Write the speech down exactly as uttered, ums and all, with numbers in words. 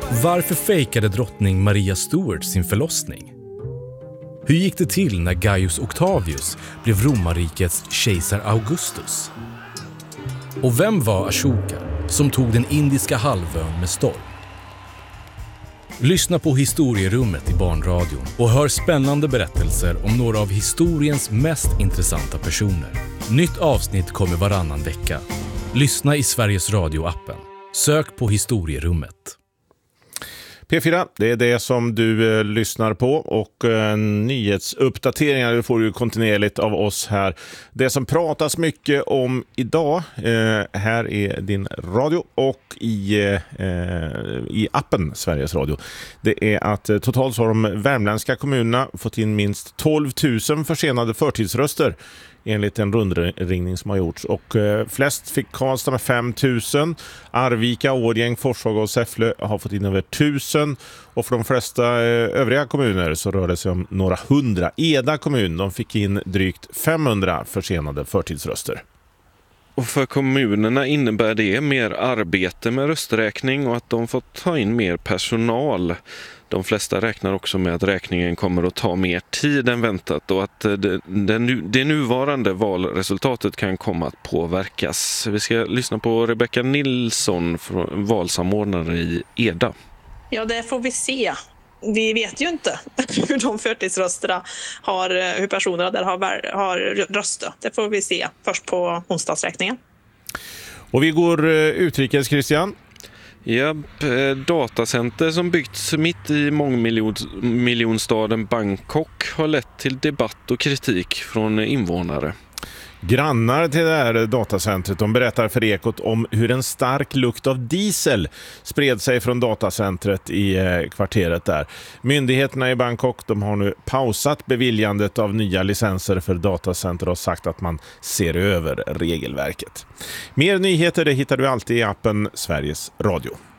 Varför fejkade drottning Maria Stuart sin förlossning? Hur gick det till när Gaius Octavius blev romarrikets kejsar Augustus? Och vem var Ashoka som tog den indiska halvön med storm? Lyssna på Historierummet i Barnradion och hör spännande berättelser om några av historiens mest intressanta personer. Nytt avsnitt kommer varannan vecka. Lyssna i Sveriges Radio-appen. Sök på Historierummet. P fyra, det är det som du eh, lyssnar på, och eh, nyhetsuppdateringar får du kontinuerligt av oss här. Det som pratas mycket om idag eh, här är din radio och i, eh, i appen Sveriges Radio. Det är att eh, totalt har de värmländska kommunerna fått in minst tolv tusen försenade förtidsröster enligt en rundringning som har gjorts. Och eh, flest fick Karlstad med fem tusen. Arvika, Årjäng, Forshaga och Säffle har fått in över tusen. Och för de flesta eh, övriga kommuner så rör det sig om några hundra. Eda kommun, de fick in drygt femhundra försenade förtidsröster. Och för kommunerna innebär det mer arbete med rösträkning och att de får ta in mer personal. De flesta räknar också med att räkningen kommer att ta mer tid än väntat och att det, det, det nuvarande valresultatet kan komma att påverkas. Vi ska lyssna på Rebecka Nilsson, valsamordnare i Eda. Ja, det får vi se. Vi vet ju inte hur de förtidsrösterna har, hur personerna där har, har röstat. Det får vi se först på onsdagsräkningen. Och vi går utrikes, Christian. Ja, datacenter som byggts mitt i mångmiljonstaden Bangkok har lett till debatt och kritik från invånare. Grannar till det här datacentret, de berättar för Ekot om hur en stark lukt av diesel spred sig från datacentret i kvarteret där. Myndigheterna i Bangkok, de har nu pausat beviljandet av nya licenser för datacenter och sagt att man ser över regelverket. Mer nyheter det hittar du alltid i appen Sveriges Radio.